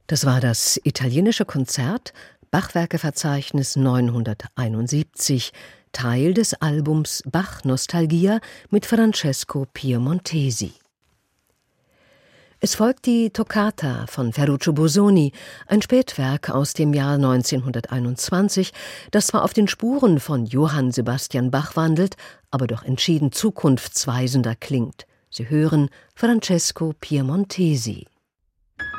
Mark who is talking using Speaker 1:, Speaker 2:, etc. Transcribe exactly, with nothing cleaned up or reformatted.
Speaker 1: Das war das italienische Konzert Bachwerkeverzeichnis neunhunderteinundsiebzig, Teil des Albums Bach Nostalgia mit Francesco Piemontesi. Es folgt die Toccata von Ferruccio Busoni, ein Spätwerk aus dem Jahr neunzehnhunderteinundzwanzig, das zwar auf den Spuren von Johann Sebastian Bach wandelt, aber doch entschieden zukunftsweisender klingt. Sie hören Francesco Piemontesi.